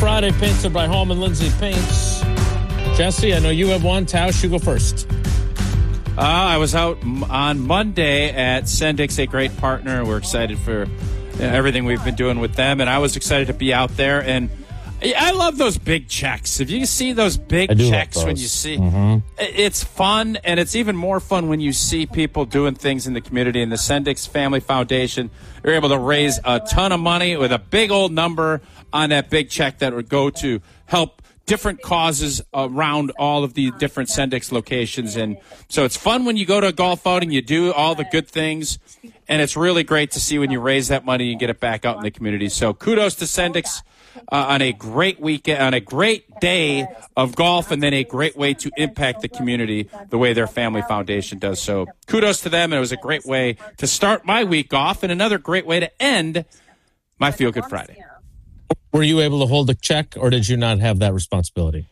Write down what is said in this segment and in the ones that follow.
Friday, painted by Hallman Lindsay Paints. Jesse, I know you have one. Tausch, you go first. I was out on Monday at Sendix, a great partner. We're excited for everything we've been doing with them, and I was excited to be out there. And I love those big checks. If you see those big checks when you see, it's fun, and it's even more fun when you see people doing things in the community. And the Sendix Family Foundation, they're able to raise a ton of money with a big old number on that big check that would go to help different causes around all of the different Sendix locations. And so it's fun when you go to a golf outing, you do all the good things, and it's really great to see when you raise that money and get it back out in the community. So kudos to Sendix on a great weekend, on a great day of golf, and then a great way to impact the community the way their family foundation does. So kudos to them, and it was a great way to start my week off and another great way to end my Feel Good Friday. Were you able to hold a check, or did you not have that responsibility?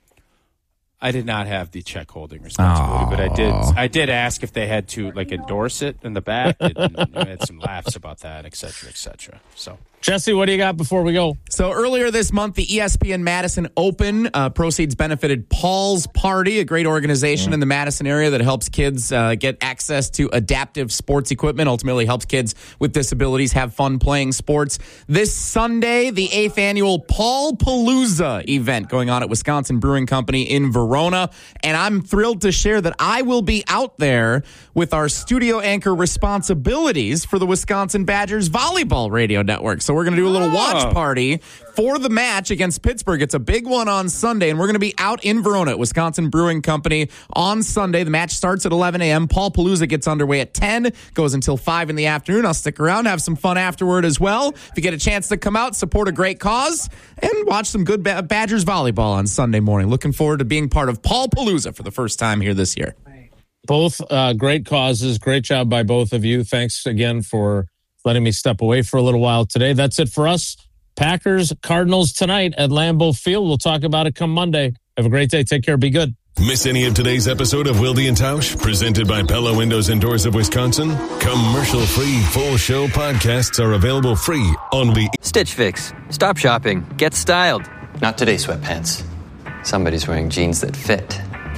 I did not have the check holding responsibility, but I did ask if they had to endorse it in the back. And I had some laughs about that, et cetera, et cetera. So, Jesse, what do you got before we go? So earlier this month, the ESPN Madison Open proceeds benefited Paul's Party, a great organization in the Madison area that helps kids get access to adaptive sports equipment, ultimately helps kids with disabilities have fun playing sports. This Sunday, the 8th annual Paul Palooza event going on at Wisconsin Brewing Company in Verona. And I'm thrilled to share that I will be out there with our studio anchor responsibilities for the Wisconsin Badgers Volleyball Radio Network. So we're going to do a little watch party for the match against Pittsburgh. It's a big one on Sunday, and we're going to be out in Verona at Wisconsin Brewing Company on Sunday. The match starts at 11 a.m. Paul Palooza gets underway at 10, goes until 5 in the afternoon. I'll stick around, have some fun afterward as well. If you get a chance to come out, support a great cause, and watch some good Badgers volleyball on Sunday morning. Looking forward to being part of Paul Palooza for the first time here this year. Both great causes. Great job by both of you. Thanks again for letting me step away for a little while today. That's it for us. Packers, Cardinals tonight at Lambeau Field. We'll talk about it come Monday. Have a great day. Take care. Be good. Miss any of today's episode of Wilde and Tausch, presented by Pella Windows and Doors of Wisconsin? Commercial-free full show podcasts are available free on the Stitch Fix. Stop shopping. Get styled. Not today, sweatpants. Somebody's wearing jeans that fit.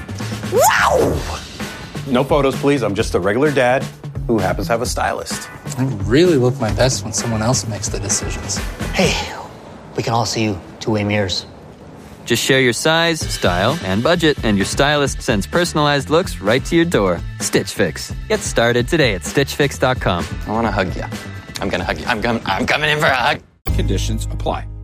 Wow! No photos, please. I'm just a regular dad who happens to have a stylist. I really look my best when someone else makes the decisions. Hey, we can all see you two-way mirrors. Just share your size, style, and budget, and your stylist sends personalized looks right to your door. Stitch Fix. Get started today at StitchFix.com. I want to hug you. I'm going to hug you. I'm coming in for a hug. Conditions apply.